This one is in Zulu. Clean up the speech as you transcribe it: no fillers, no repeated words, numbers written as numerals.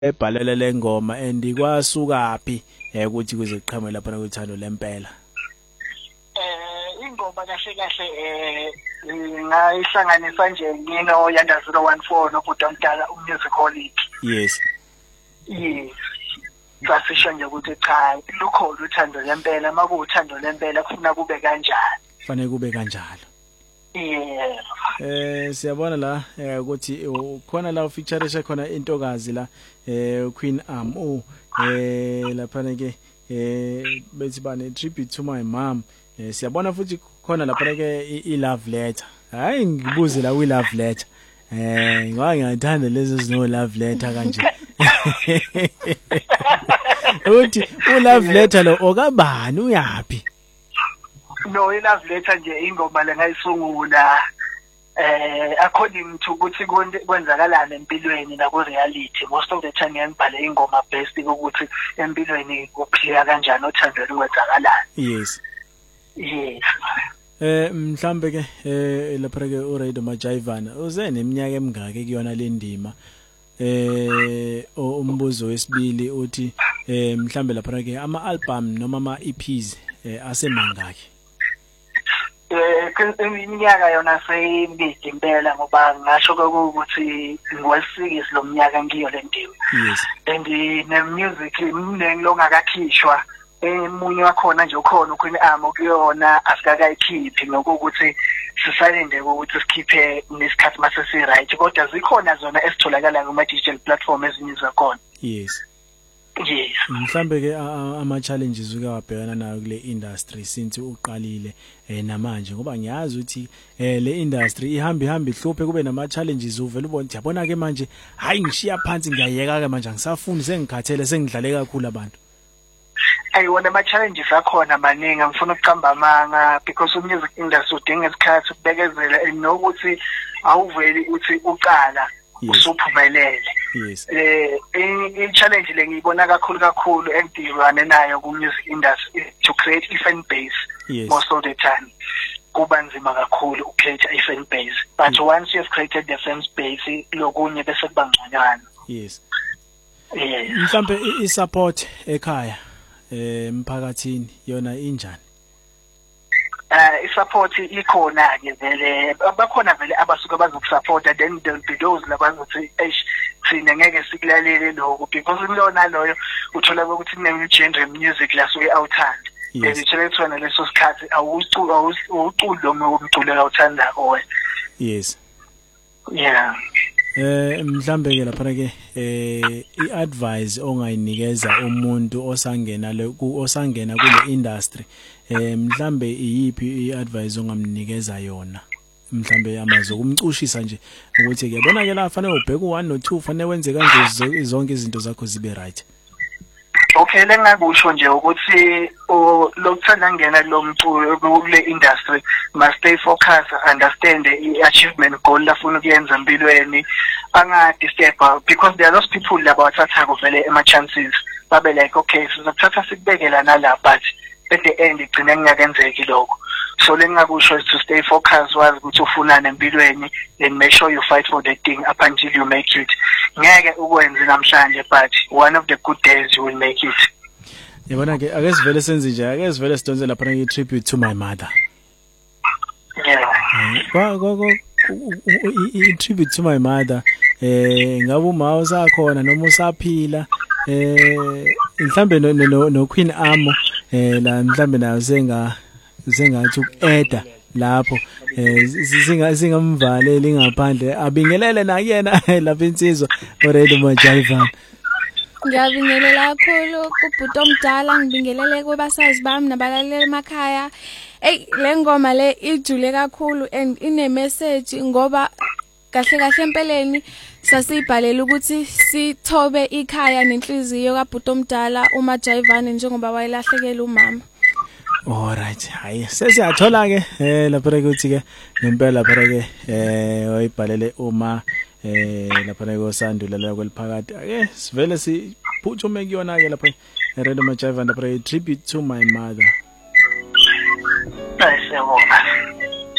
ebhalela lengoma and kwasukaphi ukuthi kuze kuqhamuke lapha kuthando lempela. Ingoma kahle kahle ngayihlanganisa nje ngino Yanda 014 noBhuti Omdala uMusic. Yes. Yes. Basisho nje ukuthi cha lukho uthando lempela makuuthando lempela kufuna kube kanjani. Kufanele kube kanjalo. Yeah. Siyabona la ukuthi khona la ufeatureisha khona intokazi la Queen lapha ke bethi bane tribute to my mom. Siyabona futhi khona lapha ke I love letter. Hayi ngibuze la we love letter. Ngoba ngiyathanda lezo zino love letter kanje. Uthi u love letter lo okabani uyapi? No, I love letter nje ingoma lengayisungula according to ukuthi kwenzakalana empilweni na ku reality. Most of the time ngiyibhala ingoma based ukuthi empilweni kuphila kanjani othando lwenzakalana. Yes. Yes. Mhlambe ke lapha ke uRaido Majayivana uze neminyaka emingaka kuyona le ndima umbuzo wesibili uthi mhlambe lapha ke ama album noma ama EPs asemangaki. Iminyaka yona seyibidi impela ngoba ngasho ukuthi ngwesiki lo mnyaka ngiyo le ndima. Yes. And ne music imningi longakakhishwa emunye wakhona nje ukhona uQueen kuyona asikakayikhiphi ngokuthi sisalinde ukuthi sikhiphe nesikhathi mase si right kodwa zikhona zona esitholakala kuma digital platform ezinye zakhona. Yes. Yes. Mhlambe ke ama challenges ukawabhekana nayo kule industry since uqalile namanje ngoba ngiyazi ukuthi le industry ihamba ihluphe kube nama challenges uvela ubona yabona ke manje hayi ngishiya phansi ngiyayeka ke manje ngisafuni sengikhathele sengidlale kakhulu abantu. Ayiwona ama challenges akhona maningi ngifuna ukuqamba amanga because music industry udinga isikhathi ukubekezela nokuthi awuveli uthi uqala usuphumelele. Yes. I challenge lengiyibona kakhulu engidibane nayo ku music industry to create a fan base. Yes. Most of the time kuba nzima kakhulu ukukreate a fan base but once you've created the fan base lokunye bese kubangconyana. Yes. Yes. Mhlambe I support ekhaya emphakathini yona injani? I-support ikhona ke vele abakhona vele abasuka bazokusupporta then there will be those labazothi thina ngeke sikulalele lokho because lona loyo uthola ukuthi kune genre music la suke awuthanda. Ezitshela kuthona leso sikhathi awuculo umculo awuthanda wena. Yes. Yeah. Mhlambe ke lapha ke iadvice ongayinikeza umuntu osangena kule industry mhlambe iyipi iadvice ongamnikeza yona mhlambe amazwi okumcushisa nje ukuthi kuyabona ke la fanele ubheke u1 no2 fanele wenze kanje zonke izinto zakho zibe right. Okay lengakusho nje ukuthi lokuthanda ngena lo mculo kule industry must stay focused, understand the achievement goal lafuna ukuyenza empilweni anga disturb because there are those people labathatha kuvele ama chances babe like okay sizothatha sikubekela nala but at the end igcina ngiyakenzeki lokho. So lengakusho is to stay focused wazi ukuthi ufunana empilweni and make sure you fight for the thing up until you make it. Ngeke ukwenze namhlanje but one of the good days you will make it. Yabona ke ake sivele senze nje ake sivele sidonse lapha na tribute to my mother. Yeah. I tribute to my mother ngabe uma usakhona noma usaphila mhlambe no Queen la mhlambe nayo sengathi ukueda lapho singamvaleli ngaphandle abingelele na kuyena lapha insizwa uRaido Majayivana. Ngiyabingelela kakhulu kuBhuti Omdala ngibingelele kwabasazi bami nabalaleli emakhaya. Le ngoma le ijule kakhulu and ine message ngoba kahle empeleni sasibhalela ukuthi sithobe ikhaya nenhliziyo kaBhuti Omdala uMajayivana njengoba wayilahlekela umama. All right. Hayi sesiyathola ke lapha ukuthi ke ngempela lapha ke wayibhalele uma lapha ke osandula la kweliphakathi ake sivele siphuthume kuyona ke lapha Raido Majayivana lapha tribute to my mother. Nice.